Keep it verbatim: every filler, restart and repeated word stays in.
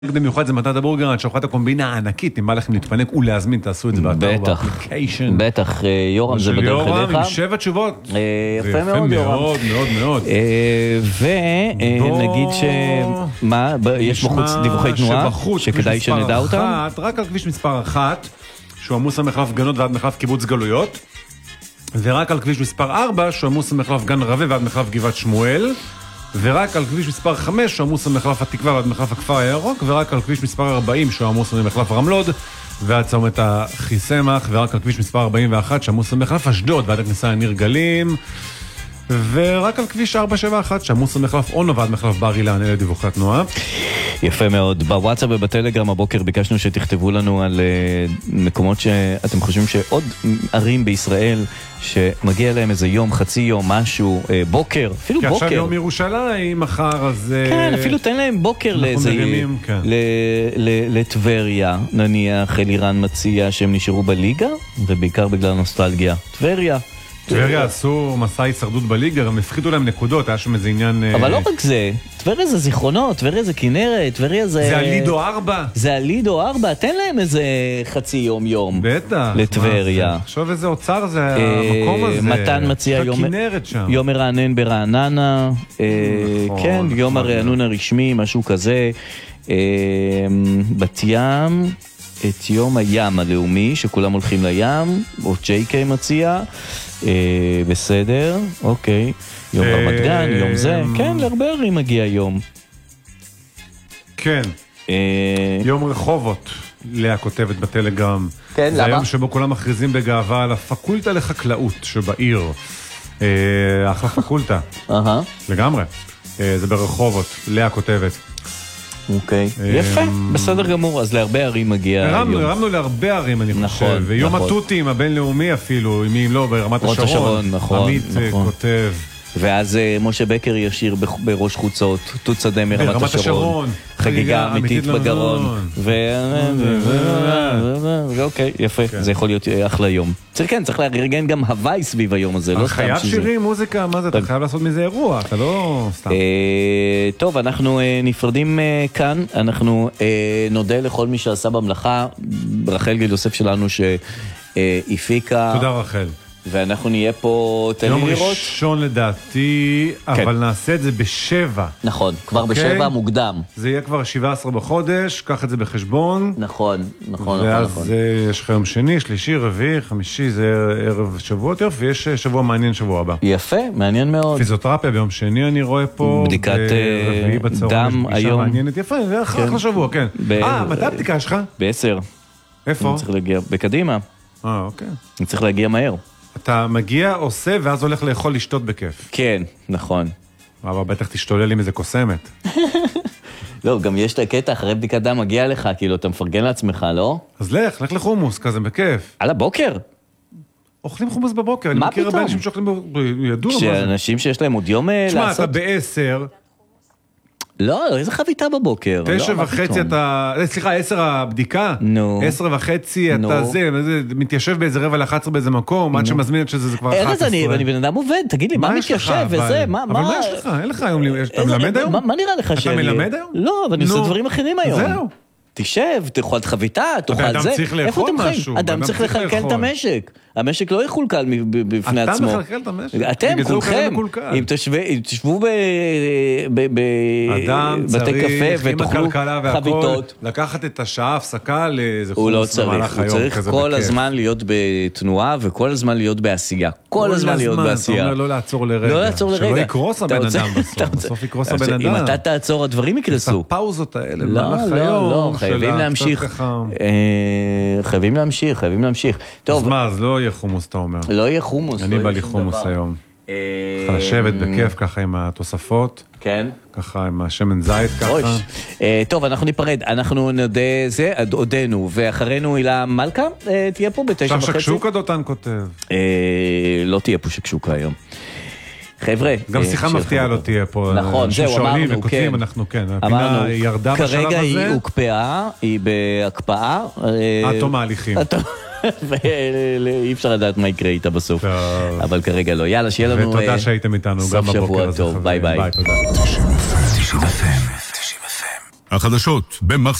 במיוחד זה מתנת הבורגר, שולחת הקומבינה הענקית, אם בא לכם להתפנק ולהזמין, תעשו את זה באתר באפליקיישן. בטח, יורם זה בדרך אליך. יורם עם שבע תשובות. יפה מאוד, יורם. מאוד, מאוד, מאוד. ונגיד ש... מה? יש בחוץ דיווחי תנועה, שכדאי שנדע אותם? רק על כביש מספר אחת, שהוא עמוס המחלף גנות ועד מחלף קיבוץ גלויות, ורק על כביש מספר ארבע, שהוא עמוס המחלף גן רווה ועד מחלף גבעת שמואל, ורק על כביש מספר חמש, שהוא עמוס המחלף התקווה ועד מחלף הכפר הירוק, ורק על כביש מספר ארבעים, שהוא עמוס המחלף רמלוד, ועד צומת החיסמך, ורק על כביש מספר ארבעים ואחת, שהוא עמוס המחלף אשדוד, ועד הכניסה לניר גלים, ורק על כביש ארבע שבע אחת, שהוא עמוס המחלף אונו ועד מחלף בר אילן, אלה דיווחי התנועה. יפה מאוד. בוואטסאפ ובטלגרם הבוקר ביקשנו שתכתבו לנו על מקומות שאתם חושבים שעוד ערים בישראל שמגיע להם איזה יום, חצי יום, משהו, בוקר, אפילו בוקר. כי עכשיו יום ירושלים, מחר, אז... כן, אפילו תן להם בוקר לאיזה... לטבריה, נניח, אלירן מציע שהם נשארו בליגה, ובעיקר בגלל נוסטלגיה. טבריה. טבריה עשו מסע הישרדות בליגה, הם הפחיתו להם נקודות, היה שם איזה עניין... אבל לא רק זה, טבריה זה זיכרונות, טבריה זה כנרת, טבריה זה... זה הלידו ארבע. זה הלידו ארבע, תן להם איזה חצי יום יום. בטח. לטבריה. עכשיו איזה אוצר זה המקום הזה. מתן מציע יום מרענן ברעננה, כן, יום הרענון הרשמי, משהו כזה. בת ים, את יום הים הלאומי, שכולם הולכים לים, או ג'יי קיי מציע. אה, בסדר, אוקיי. יום רמת גן, יום זה. כן, להרבה ערים מגיע יום. כן. יום רחובות, לאה כותבת בטלגרם. כן, למה? זה היום שבו כולם מכריזים בגאווה על הפקולטה לחקלאות שבעיר. אחלה פקולטה. לגמרי. זה ברחובות, לאה כותבת. אוקיי, יפה, בסדר גמור, אז להרבה ערים מגיע הרמנו, הרמנו להרבה ערים אני חושב, ויום התותים הבינלאומי אפילו, אם לא ברמת השרון, עמית כותב. ואז משה בקר ישיר בראש חוצות, תות שדה מרמת השרון, חגיגה אמיתית בגרון, ואוקיי, יפה, זה יכול להיות אחלה יום. כן, צריך לארגן גם הוואי סביב היום הזה, לא סתם שזה. חייב שירים, מוזיקה, מה זה? אתה חייב לעשות מזה אירוע, אתה לא סתם. טוב, אנחנו נפרדים כאן, אנחנו נודה לכל מי שעשה במלאכה, רחל גיל יוסף שלנו שהפיקה. תודה רחל. ואנחנו נהיה פה, תן לי לראות. יום ראשון לדעתי, אבל נעשה את זה בשבע. נכון, כבר בשבע מוקדם. זה יהיה כבר שבעה עשר בחודש, קח את זה בחשבון. נכון, נכון, נכון. ואז יש לך יום שני, שלישי, רביעי, חמישי, זה ערב שבוע יותר, ויש שבוע מעניין שבוע הבא. יפה, מעניין מאוד. פיזיותרפיה ביום שני אני רואה פה. בדיקת דם היום. יפה, זה אחלה שבוע, כן. אה, מתי הבדיקה שלך? בעשר. איפה? אני צריך להגיע, בקדימה. אה, אוקיי. אני צריך להגיע מהר. אתה מגיע, עושה, ואז הולך לאכול לשתות בכיף. כן, נכון. אבל בטח תשתולל עם איזה קוסמת. לא, גם יש את הקטע, אחרי בדיקת דם מגיע לך, כאילו, אתה מפרגן לעצמך, לא? אז לך, לך לחומוס, כזה, בכיף. על הבוקר? אוכלים חומוס בבוקר. אני מכיר הרבה אנשים שאוכלים בבוקר, ידוע מה זה. כשאנשים שיש להם עוד יום לעשות... תשמע, אתה בעשר... לא, איזה חביתה בבוקר. תשע וחצי אתה... סליחה, עשר הבדיקה? נו. עשר וחצי אתה זה, מתיישב באיזה רבע לאחת עשרה באיזה מקום, עד שמזמין את שזה כבר אחת עשרה. ארז, אני בן אדם עובד, תגיד לי, מה מתיישב וזה? אבל מה יש לך? אין לך היום... אתה מלמד היום? מה נראה לך שאני... אתה מלמד היום? לא, אבל אני עושה דברים אחרים היום. זהו. תשב, תאכל את חביתה, תאכל זה. אדם צריך לאכול משהו. אדם צריך לכלכל את המשק. המשק לא יחולקל בפני עצמו. אתה מחלקל את המשק? אתם, כולכם, אם תשבו בבתי קפה ותאכלו חביתות. לקחת את השעה הפסקה לאיזה חומוס. הוא לא צריך, הוא צריך כל הזמן להיות בתנועה וכל הזמן להיות בעשייה. כל הזמן להיות בעשייה. אתה אומר לא לעצור לרגע. לא לעצור לרגע. שלא יקרוס הבן אדם בסוף. בסוף יקרוס הבן אדם. אם אתה תעצור, הדברים יקרסו. הפאוזות האלה. לא, לא, לא. חייבים להמשיך. חייבים להמשיך, חייבים להמשיך. אז מה, אז לא יהיה חומוס, אתה אומר. לא יהיה חומוס. אני בא לי חומוס היום. לשבת בכיף ככה עם התוספות. כן. ככה עם השמן זית ככה. טוב, אנחנו ניפרד. אנחנו נודה זה, עודנו. ואחרינו הילה מלכה תהיה פה בתשע וחצי. עכשיו שקשוקה דותן כותב. לא תהיה פה שקשוקה היום. חבר'ה. גם שיחה מפתיעה לא תהיה פה. נכון, זהו, אמרנו, כן. אנחנו כן. הפינה ירדה בשלב הזה. כרגע היא הוקפאה, היא בהקפאה. עד תום ההליכים. ואי אפשר לדעת מה יקרה איתה בסוף. אבל כרגע לא. יאללה, שיהיה לנו ותודה שהייתם איתנו גם בבוקר הזה. סוף שבוע טוב, ביי ביי. ביי, תודה. החדשות במחסום